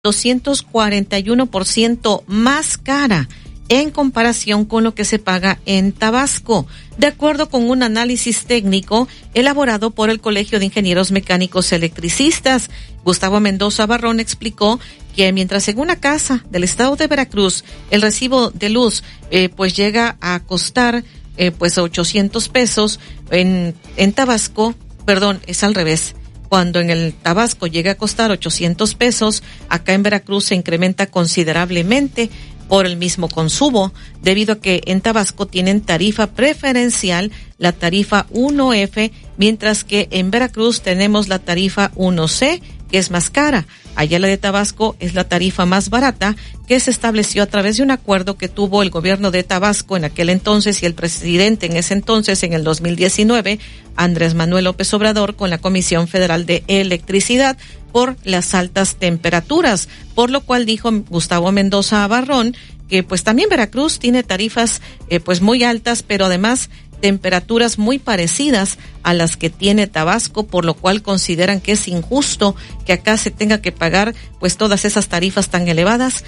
241% más cara en comparación con lo que se paga en Tabasco, de acuerdo con un análisis técnico elaborado por el Colegio de Ingenieros Mecánicos Electricistas. Gustavo Mendoza Barrón explicó que mientras en una casa del estado de Veracruz el recibo de luz pues llega a costar pues 800 pesos, en Tabasco, perdón, es al revés. Cuando en el Tabasco llega a costar 800 pesos, acá en Veracruz se incrementa considerablemente por el mismo consumo, debido a que en Tabasco tienen tarifa preferencial, la tarifa 1F, mientras que en Veracruz tenemos la tarifa 1C, que es más cara. Allá la de Tabasco es la tarifa más barata, que se estableció a través de un acuerdo que tuvo el gobierno de Tabasco en aquel entonces y el presidente en ese entonces, en el 2019, Andrés Manuel López Obrador, con la Comisión Federal de Electricidad, por las altas temperaturas, por lo cual dijo Gustavo Mendoza Barrón que pues también Veracruz tiene tarifas pues muy altas, pero además temperaturas muy parecidas a las que tiene Tabasco, por lo cual consideran que es injusto que acá se tenga que pagar pues todas esas tarifas tan elevadas,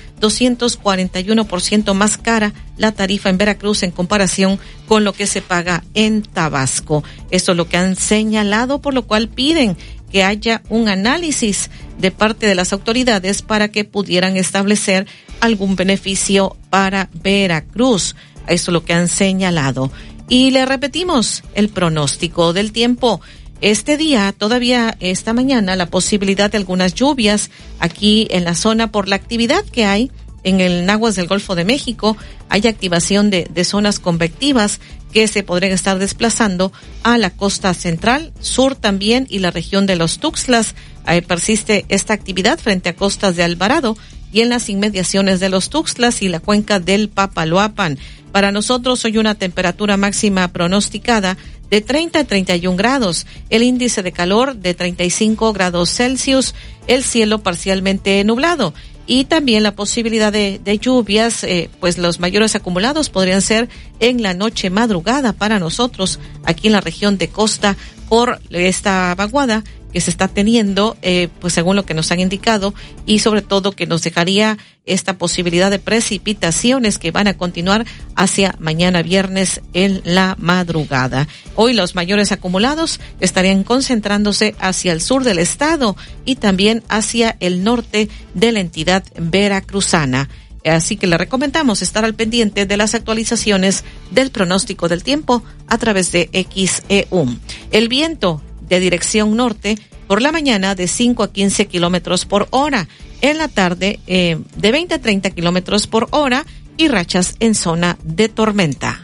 241% más cara la tarifa en Veracruz en comparación con lo que se paga en Tabasco. Eso es lo que han señalado, por lo cual piden que haya un análisis de parte de las autoridades para que pudieran establecer algún beneficio para Veracruz. Eso es lo que han señalado. Y le repetimos el pronóstico del tiempo. Este día, todavía esta mañana, la posibilidad de algunas lluvias aquí en la zona por la actividad que hay en el Nahuas del Golfo de México. Hay activación de zonas convectivas que se podrían estar desplazando a la costa central, sur también, y la región de los Tuxtlas. Persiste esta actividad frente a costas de Alvarado y en las inmediaciones de los Tuxtlas y la cuenca del Papaloapan. Para nosotros hoy una temperatura máxima pronosticada de 30 a 31 grados, el índice de calor de 35 grados Celsius, el cielo parcialmente nublado y también la posibilidad de lluvias, pues los mayores acumulados podrían ser en la noche madrugada para nosotros aquí en la región de costa por esta vaguada que se está teniendo, pues según lo que nos han indicado, y sobre todo que nos dejaría esta posibilidad de precipitaciones que van a continuar hacia mañana viernes en la madrugada. Hoy los mayores acumulados estarían concentrándose hacia el sur del estado y también hacia el norte de la entidad veracruzana. Así que le recomendamos estar al pendiente de las actualizaciones del pronóstico del tiempo a través de XEU. El viento de dirección norte por la mañana de 5 a 15 kilómetros por hora, en la tarde de 20 a 30 kilómetros por hora y rachas en zona de tormenta.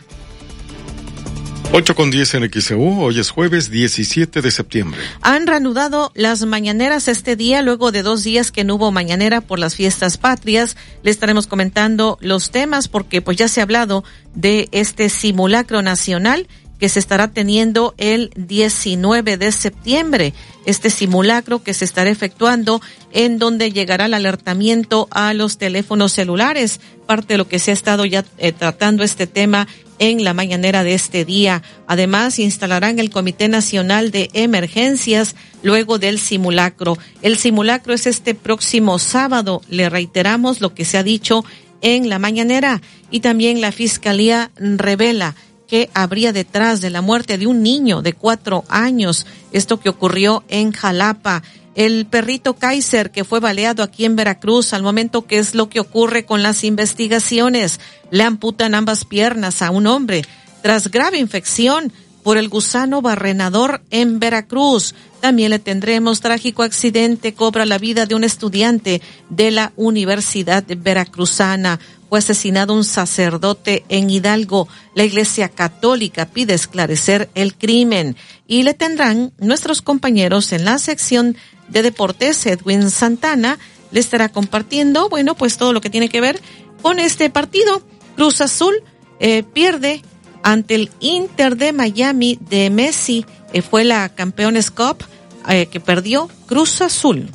8:10 en XEU, hoy es jueves 17 de septiembre. Han reanudado las mañaneras este día, luego de 2 días que no hubo mañanera por las fiestas patrias. Le estaremos comentando los temas porque pues ya se ha hablado de este simulacro nacional que se estará teniendo el 19 de septiembre. Este simulacro que se estará efectuando en donde llegará el alertamiento a los teléfonos celulares, parte de lo que se ha estado ya tratando este tema en la mañanera de este día. Además, instalarán el Comité Nacional de Emergencias luego del simulacro. El simulacro es este próximo sábado. Le reiteramos lo que se ha dicho en la mañanera. Y también la Fiscalía revela que habría detrás de la muerte de un niño de 4 años. Esto que ocurrió en Jalapa. El perrito Kaiser que fue baleado aquí en Veracruz, al momento que es lo que ocurre con las investigaciones. Le amputan ambas piernas a un hombre tras grave infección por el gusano barrenador en Veracruz. También le tendremos trágico accidente, cobra la vida de un estudiante de la Universidad Veracruzana. Fue asesinado un sacerdote en Hidalgo. La Iglesia Católica pide esclarecer el crimen. Y le tendrán nuestros compañeros en la sección de deportes. Edwin Santana le estará compartiendo, bueno, pues todo lo que tiene que ver con este partido. Cruz Azul pierde ante el Inter de Miami de Messi. Fue la Campeones Cup que perdió Cruz Azul.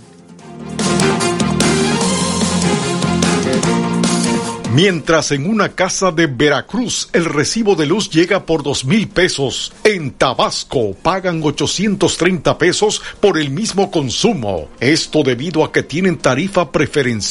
Mientras en una casa de Veracruz el recibo de luz llega por 2,000 pesos, en Tabasco pagan 830 pesos por el mismo consumo. Esto debido a que tienen tarifa preferencial